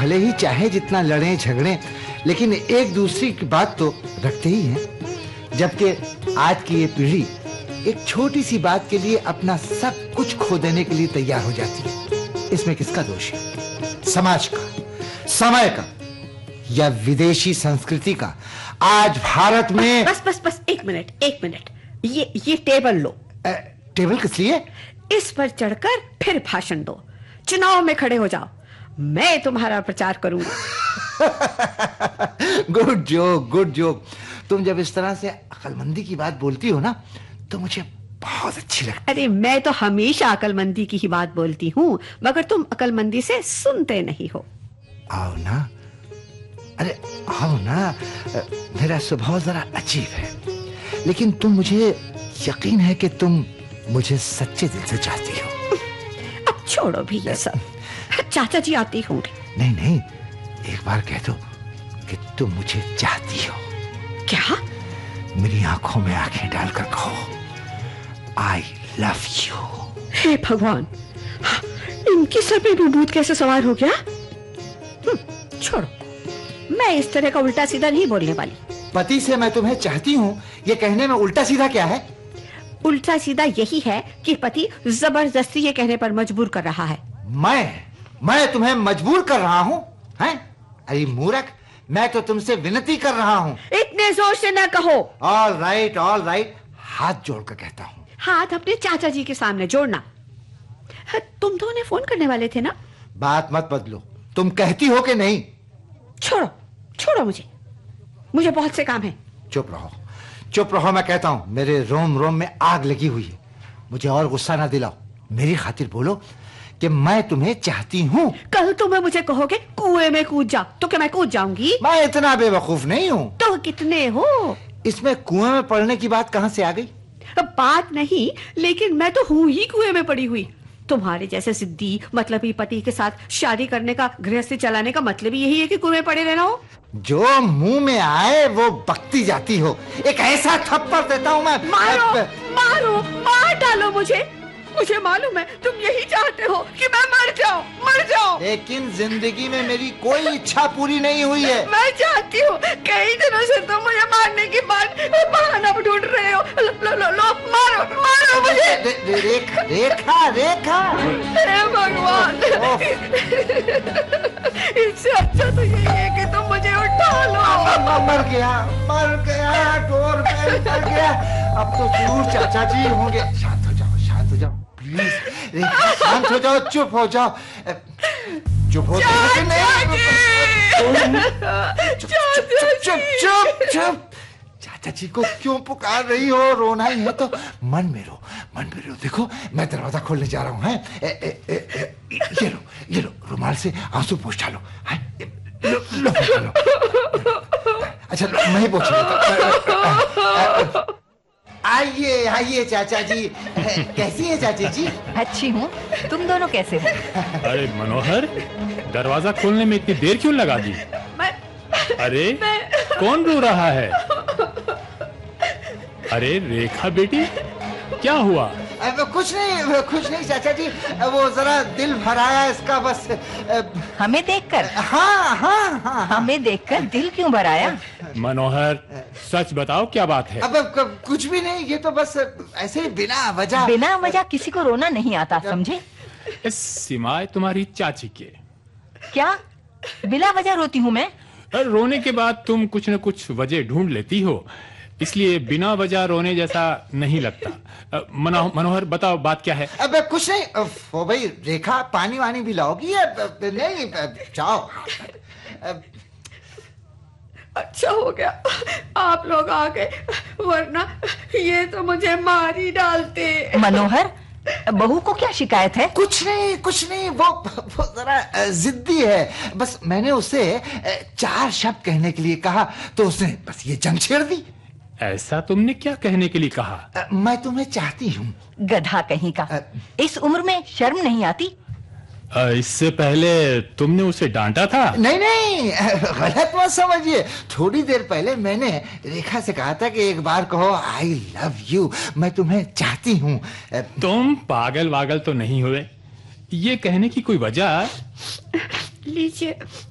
भले ही चाहे जितना लड़ें झगड़ें, लेकिन एक दूसरी की बात तो रखते ही हैं। जबकि आज की ये पीढ़ी एक छोटी सी बात के लिए अपना सब कुछ खो देने के लिए तैयार हो जाती है। इसमें किसका दोष है? समाज का, समय का, या विदेशी संस्कृति का? आज भारत में बस एक मिनट। ये टेबल लो। टेबल किस लिए? इस पर चढ़कर फिर भाषण दो, चुनाव में खड़े हो जाओ, मैं तुम्हारा प्रचार करूंगा। Good joke. तुम जब इस तरह से अक्लमंदी की बात बोलती हो ना, तो मुझे बहुत अच्छी लगती है। अरे मैं तो हमेशा अक्लमंदी की ही बात बोलती हूँ, मगर तुम अक्लमंदी से सुनते नहीं हो। आओ ना, अरे आओ ना। मेरा स्वभाव जरा अजीब है, लेकिन मुझे यकीन है कि तुम मुझे सच्चे दिल से चाहती हो। अब छोड़ो भी ये सब, चाचा जी आती होंगे। नहीं, एक बार कह दो कि तुम मुझे चाहती हो। क्या? मेरी आंखों में आंखें डालकर कहो, आई लव यू। हे भगवान, इनकी सर पे भी भूत कैसे सवार हो गया? छोड़ो, मैं इस तरह का उल्टा सीधा नहीं बोलने वाली। पति से मैं तुम्हें चाहती हूँ, ये कहने में उल्टा सीधा क्या है? उल्टा सीधा यही है कि पति जबरदस्ती ये कहने पर मजबूर कर रहा है। मैं तुम्हें मजबूर कर रहा हूँ? हैं? अरे मूर्ख, मैं तो तुमसे विनती कर रहा हूँ। इतने जोर से ना कहो। ऑल राइट, हाथ जोड़कर कहता हूँ। हाथ अपने चाचा जी के सामने जोड़ना। तुम तो उन्हें फोन करने वाले थे ना? बात मत बदलो, तुम कहती हो कि नहीं? छोड़ो मुझे बहुत से काम है। चुप रहो, मैं कहता हूँ। मेरे रोम रोम में आग लगी हुई है। मुझे और गुस्सा ना दिलाओ। मेरी खातिर बोलो कि मैं तुम्हें चाहती हूँ। कल तुम्हें मुझे कहोगे कुएं में कूद जा, तो क्या मैं कूद जाऊंगी? मैं इतना बेवकूफ नहीं हूँ। तो कितने हो? इसमें कुएं में पड़ने की बात कहाँ से आ गई? बात नहीं, लेकिन मैं तो हूँ ही कुएं में पड़ी हुई। तुम्हारे जैसे सिद्धि मतलबी पति के साथ शादी करने का, गृहस्थी चलाने का मतलब यही है कि कुएं में पड़े रहना हो। जो मुंह में आए वो बकती जाती हो। एक ऐसा थप्पड़ देता हूँ मैं। मार डालो मुझे मालूम है तुम यही चाहते हो कि मैं मर जाऊं। लेकिन जिंदगी में मेरी कोई इच्छा पूरी नहीं हुई है। मैं चाहती हूँ। कई दिनों से तुम मुझे मारने की बात बहाना ढूंढ रहे हो। लो मारो मुझे। रेखा। हे भगवान, इससे अच्छा तो यही है कि तुम मुझे उठा लो। मर गया, डोर बेल कर गया। अब तो जरूर चाचा जी होंगे। शांत हो जाओ प्लीज। रेखा शांत हो जाओ, चुप हो जाओ। चुप। चाचा जी को क्यों पुकार रही हो? रोना ही है तो मन में रो। देखो मैं दरवाजा खोलने जा रहा हूँ। ये लो रुमाल से आंसू पोंछ डालो। लो। अच्छा मैं ही पोंछ लेता। आइए चाचा जी। कैसी है चाची जी? अच्छी हूँ, तुम दोनों कैसे हो? अरे मनोहर, दरवाजा खोलने में इतनी देर क्यों लगा दी? अरे कौन रो रहा है? अरे रेखा बेटी, क्या हुआ? कुछ नहीं चाचा जी, वो जरा दिल भर आया इसका बस। हमें देखकर? हाँ। हमें देखकर दिल क्यों भर आया? मनोहर, सच बताओ क्या बात है? अब कुछ भी नहीं, ये तो बस ऐसे ही बिना वजह किसी को रोना नहीं आता, समझे? सिवाय तुम्हारी चाची के। क्या बिना वजह रोती हूँ मैं? रोने के बाद तुम कुछ न कुछ वजह ढूंढ लेती हो, इसलिए बिना वजह रोने जैसा नहीं लगता। मनोहर बताओ बात क्या है? अब कुछ नहीं। वो भाई रेखा पानी वानी भी लाओगी? नहीं, जाओ। अच्छा हो गया आप लोग आ गए, वरना ये तो मुझे मार ही डालते। मनोहर, बहू को क्या शिकायत है? कुछ नहीं, वो जरा जिद्दी है। बस मैंने उसे 4 शब्द कहने के लिए कहा तो उसने बस ये जंग छेड़ दी। ऐसा तुमने क्या कहने के लिए कहा? मैं तुम्हें चाहती हूँ। गधा कहीं का, इस उम्र में शर्म नहीं आती? इससे पहले तुमने उसे डांटा था? नहीं, गलत मत समझिए। थोड़ी देर पहले मैंने रेखा से कहा था कि एक बार कहो आई लव यू, मैं तुम्हें चाहती हूँ। तुम पागल वागल तो नहीं हुए? ये कहने की कोई वजह? लीजिए।